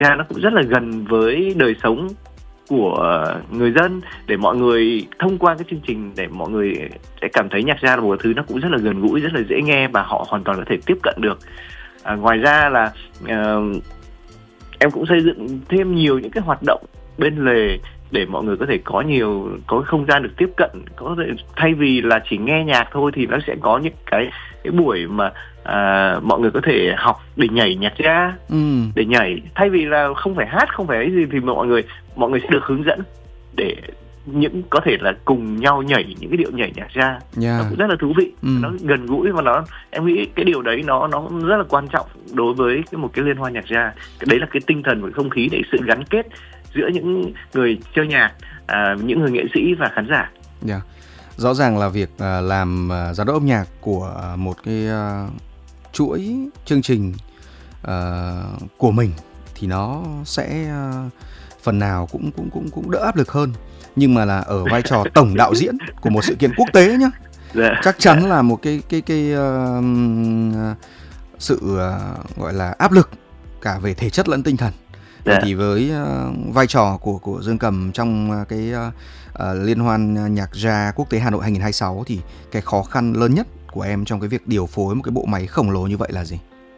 ra nó cũng rất là gần với đời sống của người dân, để mọi người thông qua cái chương trình để mọi người sẽ cảm thấy nhạc jazz là một thứ nó cũng rất là gần gũi, rất là dễ nghe và họ hoàn toàn có thể tiếp cận được. Ngoài ra là em cũng xây dựng thêm nhiều những cái hoạt động bên lề để mọi người có thể có không gian được tiếp cận, có thể thay vì là chỉ nghe nhạc thôi thì nó sẽ có những cái buổi mà mọi người có thể học để nhảy nhạc jazz, để nhảy thay vì là không phải hát, không phải ấy gì, thì mọi người sẽ được hướng dẫn để có thể là cùng nhau nhảy những cái điệu nhảy nhạc jazz. Nó cũng rất là thú vị, nó gần gũi và em nghĩ cái điều đấy nó rất là quan trọng đối với một cái liên hoan nhạc jazz. Đấy là cái tinh thần và không khí để sự gắn kết giữa những người chơi nhạc, những người nghệ sĩ và khán giả. Rõ ràng là việc làm giám đốc âm nhạc của một cái chuỗi chương trình của mình thì nó sẽ phần nào cũng đỡ áp lực hơn, nhưng mà là ở vai trò tổng đạo diễn của một sự kiện quốc tế nhá, chắc chắn là một cái sự gọi là áp lực cả về thể chất lẫn tinh thần. Thì với vai trò của Dương Cầm trong cái liên hoan nhạc jazz quốc tế Hà Nội 2026 thì cái khó khăn lớn nhất của em trong cái việc điều phối một cái bộ máy khổng lồ như vậy là gì?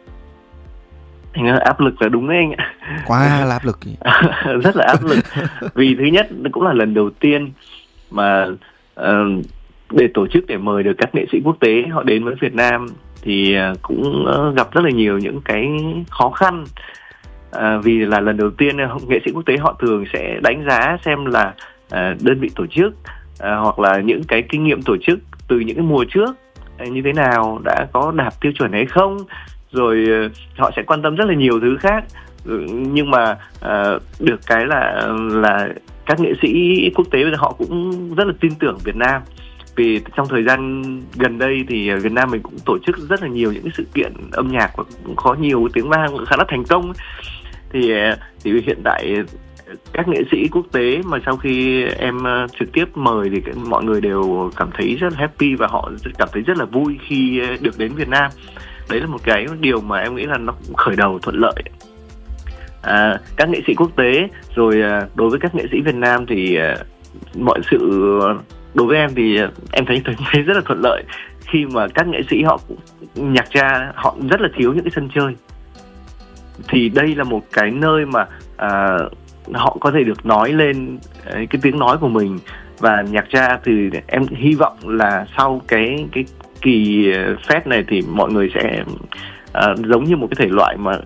Áp lực là đúng đấy anh ạ. Quá là áp lực. Rất là áp lực. Vì thứ nhất cũng là lần đầu tiên mà để tổ chức, để mời được các nghệ sĩ quốc tế họ đến với Việt Nam thì cũng gặp rất là nhiều những cái khó khăn. Vì là lần đầu tiên nghệ sĩ quốc tế họ thường sẽ đánh giá xem là đơn vị tổ chức hoặc là những cái kinh nghiệm tổ chức từ những cái mùa trước như thế nào, đã có đạt tiêu chuẩn hay không, rồi họ sẽ quan tâm rất là nhiều thứ khác. Nhưng mà được cái là các nghệ sĩ quốc tế bây giờ họ cũng rất là tin tưởng Việt Nam, vì trong thời gian gần đây thì Việt Nam mình cũng tổ chức rất là nhiều những cái sự kiện âm nhạc và cũng có nhiều tiếng vang khá là thành công. Thì hiện tại các nghệ sĩ quốc tế mà sau khi em trực tiếp mời thì mọi người đều cảm thấy rất là happy và họ cảm thấy rất là vui khi được đến Việt Nam. Đấy là một cái điều mà em nghĩ là nó cũng khởi đầu thuận lợi. Các nghệ sĩ quốc tế rồi đối với các nghệ sĩ Việt Nam thì mọi sự đối với em thì em thấy rất là thuận lợi, khi mà các nghệ sĩ họ cũng nhạc jazz họ rất là thiếu những cái sân chơi. Thì đây là một cái nơi mà họ có thể được nói lên cái tiếng nói của mình. Và nhạc jazz thì em hy vọng là sau cái kỳ fest này thì mọi người sẽ giống như một cái thể loại mà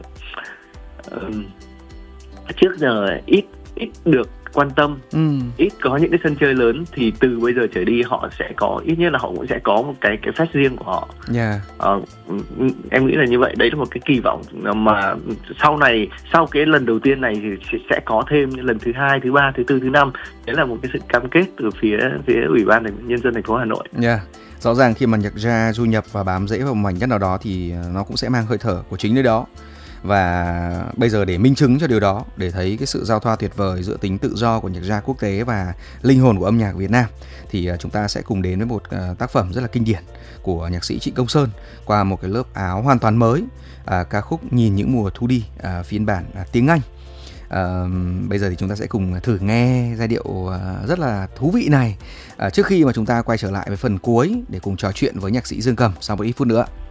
trước giờ ít được quan tâm, ít có những cái sân chơi lớn, thì từ bây giờ trở đi họ sẽ có, ít nhất là họ cũng sẽ có một cái fest riêng của họ. Em nghĩ là như vậy. Đấy là một cái kỳ vọng mà sau này, sau cái lần đầu tiên này thì sẽ có thêm lần thứ 2, thứ 3, thứ 4, thứ 5. Đấy là một cái sự cam kết từ phía Ủy ban Nhân dân thành phố Hà Nội. Rõ ràng khi mà nhạc jazz du nhập và bám rễ vào một mảnh đất nào đó thì nó cũng sẽ mang hơi thở của chính nơi đó. Và bây giờ để minh chứng cho điều đó, để thấy cái sự giao thoa tuyệt vời giữa tính tự do của nhạc jazz quốc tế và linh hồn của âm nhạc Việt Nam, thì chúng ta sẽ cùng đến với một tác phẩm rất là kinh điển của nhạc sĩ Trịnh Công Sơn qua một cái lớp áo hoàn toàn mới, ca khúc Nhìn Những Mùa Thu Đi, phiên bản tiếng Anh. Bây giờ thì chúng ta sẽ cùng thử nghe giai điệu rất là thú vị này, trước khi mà chúng ta quay trở lại với phần cuối để cùng trò chuyện với nhạc sĩ Dương Cầm sau một ít phút nữa.